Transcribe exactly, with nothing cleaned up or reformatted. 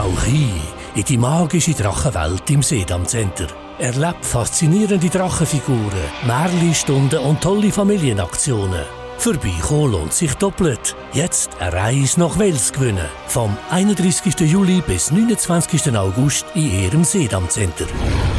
Tauch ein in die magische Drachenwelt im Sedam Center. Erlebt faszinierende Drachenfiguren, Märchenstunden und tolle Familienaktionen. Vorbeikommen lohnt sich doppelt. Jetzt eine Reise nach Wels gewinnen. Vom einunddreißigsten Juli bis neunundzwanzigsten August in Ihrem Sedam Center.